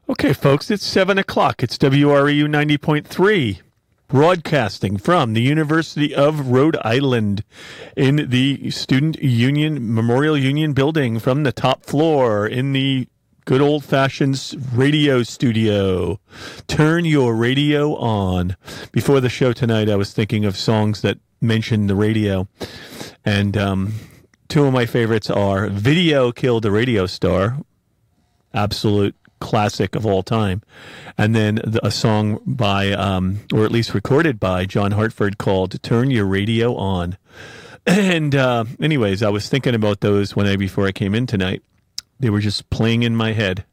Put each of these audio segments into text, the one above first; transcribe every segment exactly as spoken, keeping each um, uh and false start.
Okay, folks, it's seven o'clock. It's W R E U ninety point three, broadcasting from the University of Rhode Island in the Student Union, Memorial Union building from the top floor in the good old-fashioned radio studio. Turn your radio on. Before the show tonight, I was thinking of songs that mention the radio, and um, two of my favorites are Video Killed a Radio Star, absolute classic of all time, and then the, a song by, um, or at least recorded by, John Hartford called Turn Your Radio On. And uh, anyways, I was thinking about those when I, before I came in tonight. They were just playing in my head.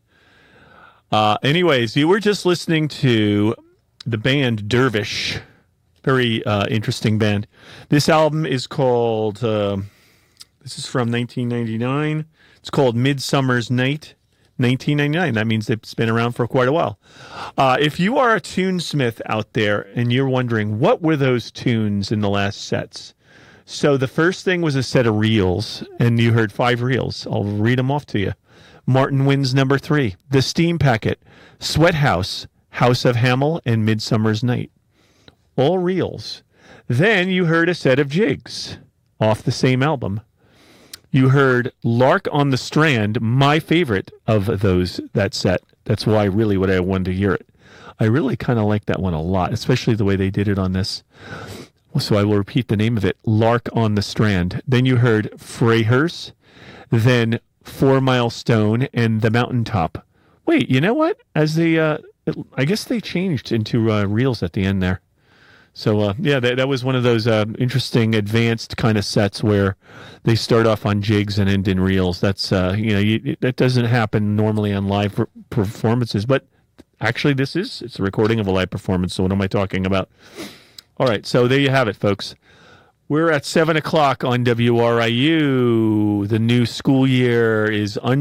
Uh, anyways, you were just listening to the band Dervish. Very uh, interesting band. This album is called, uh, this is from nineteen ninety-nine. It's called Midsummer's Night. nineteen ninety-nine. That means it's been around for quite a while. Uh, if you are a tunesmith out there and you're wondering, what were those tunes in the last sets? So the first thing was a set of reels, and you heard five reels. I'll read them off to you. Martin wins number three. The Steam Packet, Sweat House, House of Hamel, and Midsummer's Night. All reels. Then you heard a set of jigs off the same album. You heard Lark on the Strand, my favorite of those, that set. That's why really what I wanted to hear it. I really kind of like that one a lot, especially the way they did it on this. So I will repeat the name of it, Lark on the Strand. Then you heard Freyhers, then Four Mile Stone, and The Mountaintop. Wait, you know what? As they, uh, I guess they changed into uh, reels at the end there. So, uh, yeah, that, that was one of those uh, interesting advanced kind of sets where they start off on jigs and end in reels. That's, uh, you know, you, that doesn't happen normally on live per- performances. But actually, this is, it's a recording of a live performance. So what am I talking about? All right, so there you have it, folks. We're at seven o'clock on W R I U. The new school year is un-